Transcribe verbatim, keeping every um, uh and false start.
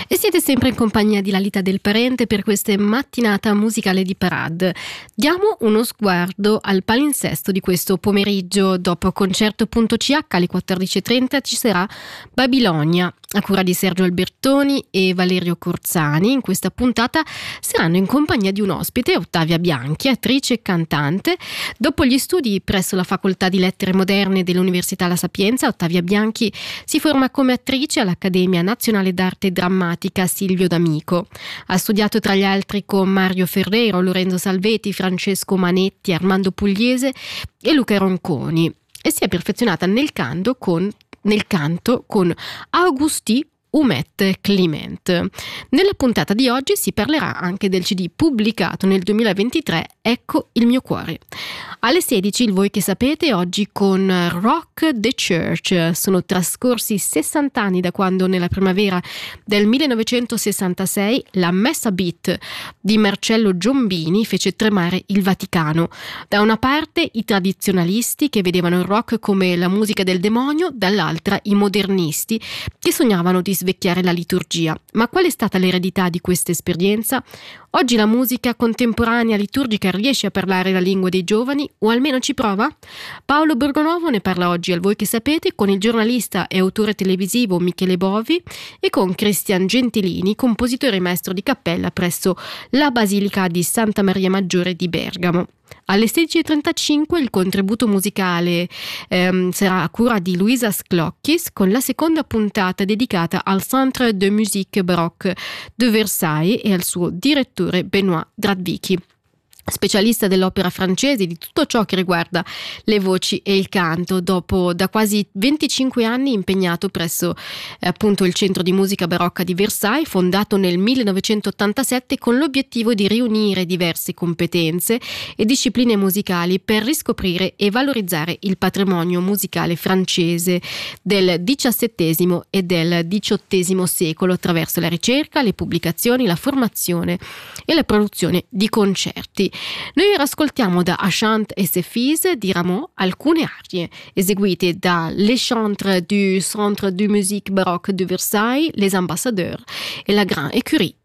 E siete sempre in compagnia di Lalita Del Parente per questa mattinata musicale di Parade. Diamo uno sguardo al palinsesto di questo pomeriggio. Dopo concerto.ch alle quattordici e trenta ci sarà Babilonia a cura di Sergio Albertoni e Valerio Corzani. In questa puntata saranno in compagnia di un ospite, Ottavia Bianchi, attrice e cantante. Dopo gli studi presso la Facoltà di Lettere Moderne dell'Università La Sapienza, Ottavia Bianchi si forma come attrice all'Accademia Nazionale d'Arte Drammatica Silvio D'Amico. Ha studiato tra gli altri con Mario Ferrero, Lorenzo Salvetti, Francesco Manetti, Armando Pugliese e Luca Ronconi e si è perfezionata nel canto con nel canto con Augusti Humet Clement. Nella puntata di oggi si parlerà anche del C D pubblicato nel duemilaventitré, Ecco il mio cuore. Alle sedici il Voi che sapete, oggi con Rock the Church. Sono trascorsi sessanta anni da quando nella primavera del millenovecentosessantasei la Messa Beat di Marcello Giombini fece tremare il Vaticano. Da una parte i tradizionalisti che vedevano il rock come la musica del demonio, dall'altra i modernisti che sognavano di svecchiare la liturgia. Ma qual è stata l'eredità di questa esperienza? Oggi la musica contemporanea liturgica riesce a parlare la lingua dei giovani, o almeno ci prova? Paolo Borgonovo ne parla oggi al Voi che sapete con il giornalista e autore televisivo Michele Bovi e con Cristian Gentilini, compositore e maestro di cappella presso la Basilica di Santa Maria Maggiore di Bergamo. Alle sedici e trentacinque il contributo musicale ehm, sarà a cura di Luisa Sclocchis con la seconda puntata dedicata al Centre de Musique Baroque de Versailles e al suo direttore Benoît Dradvicki, specialista dell'opera francese, di tutto ciò che riguarda le voci e il canto, dopo da quasi venticinque anni impegnato presso eh, appunto il Centro di Musica Barocca di Versailles, fondato nel millenovecentottantasette con l'obiettivo di riunire diverse competenze e discipline musicali per riscoprire e valorizzare il patrimonio musicale francese del diciassettesimo e del diciottesimo secolo attraverso la ricerca, le pubblicazioni, la formazione e la produzione di concerti. Noi ora ascoltiamo da A Chant et ses Fils di Rameau alcune arie eseguite da Les Chantres du Centre de Musique Baroque de Versailles, Les Ambassadeurs e la Grande Écurie